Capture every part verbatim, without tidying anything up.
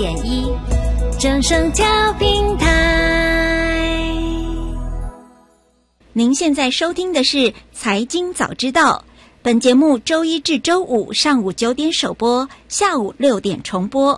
点一，正声调频台。 您现在收听的是《财经早知道》，本节目周一至周五上午九点首播，下午六点重播。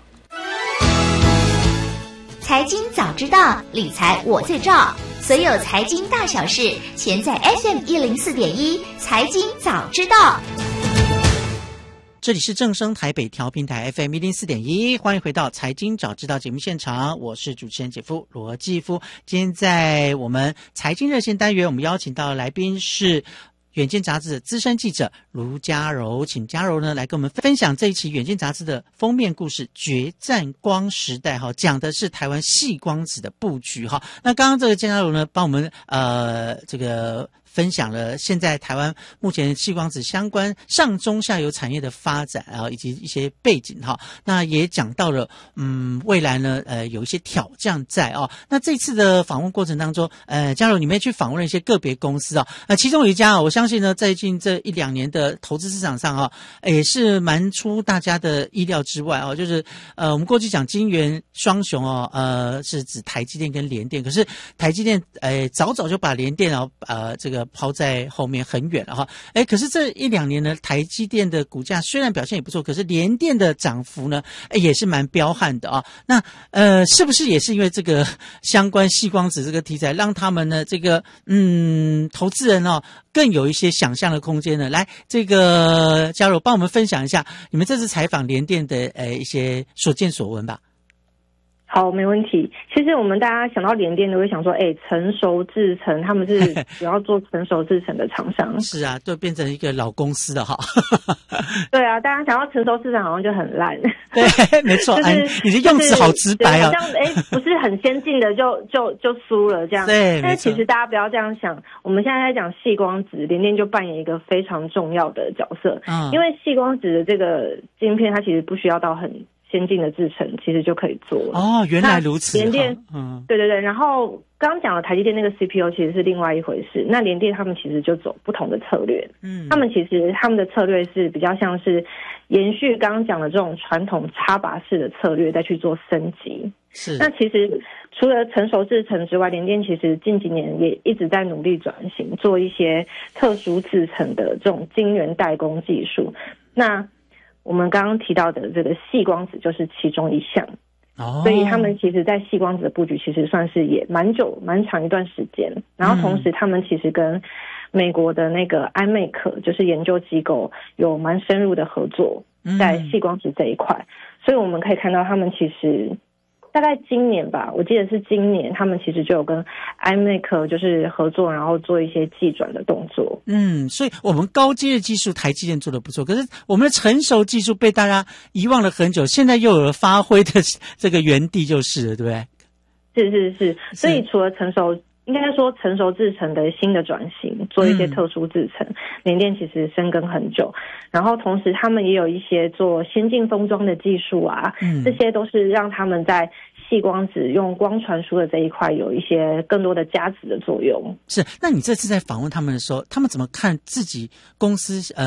财经早知道，理财我最照。所有财经大小事，全在 F M 一零四点一财经早知道。 这里是正声台北调频台 F M 一零四点一，欢迎回到财经早知道节目现场，我是主持人姐夫罗继夫。今天在我们财经热线单元，我们邀请到的来宾是远见杂志的资深记者卢嘉柔，请嘉柔呢来跟我们分享这一期远见杂志的封面故事《决战光时代》哈，讲的是台湾矽光子的布局哈。那刚刚这个嘉柔呢帮我们呃这个分享了现在台湾目前矽光子相关上中下游产业的发展啊，以及一些背景哈。那也讲到了嗯未来呢呃有一些挑战在哦。那这次的访问过程当中，呃嘉柔你们也去访问了一些个别公司啊，呃其中有一家啊，我相信呢最近这一两年的投资市场上啊，也是蛮出大家的意料之外哦。就是呃我们过去讲晶圆双雄哦，呃是指台积电跟联电，可是台积电呃早早就把联电哦呃这个抛在后面很远了哈，哎，可是这一两年呢，台积电的股价虽然表现也不错，可是联电的涨幅呢，哎，也是蛮彪悍的啊。那呃，是不是也是因为这个相关矽光子这个题材，让他们呢这个嗯投资人哦更有一些想象的空间呢？来，这个嘉柔帮我们分享一下你们这次采访联电的呃一些所见所闻吧。 好，没问题。其实我们大家想到联电都会想说，哎、欸，成熟制程，他们是主要做成熟制程的厂商。 是啊，就变成一个老公司了哈。 对啊，大家想到成熟制程好像就很烂。 对，没错，就是、哎，你的用词好直白啊。 好像哎、欸，不是很先进的就就就输了这样。 对， 但是其实大家不要这样想，我们现在在讲矽光子，联电就扮演一个非常重要的角色。嗯，因为矽光子的这个晶片，它其实不需要到很先进的制程其实就可以做了。 哦，原来如此。 联电，嗯，对对对。然后刚刚讲的台积电那个 C P U 其实是另外一回事。那联电他们其实就走不同的策略。嗯，他们其实他们的策略是比较像是延续刚刚讲的这种传统插拔式的策略，再去做升级。 是。 那其实除了成熟制程之外，联电其实近几年也一直在努力转型，做一些特殊制程的这种晶圆代工技术。那我们刚刚提到的这个矽光子就是其中一项。哦，所以他们其实在矽光子的布局其实算是也蛮久蛮长一段时间，然后同时他们其实跟美国的那个 I M E C 就是研究机构有蛮深入的合作在矽光子这一块，嗯，所以我们可以看到他们其实大概今年吧，我记得是今年，他们其实就有跟 I M E C 就是合作，然后做一些技转的动作。 嗯，所以我们高阶的技术台积电做得不错，可是我们的成熟技术被大家遗忘了很久，现在又有了发挥的这个原地就是了，对不对？ 是是是，所以除了成熟，应该说成熟制程的新的转型，做一些特殊制程，联电其实深耕很久，然后同时他们也有一些做先进封装的技术啊，嗯，这些都是让他们在矽光子用光传输的这一块有一些更多的价值的作用。 是，那你这次在访问他们的时候，他们怎么看自己公司呃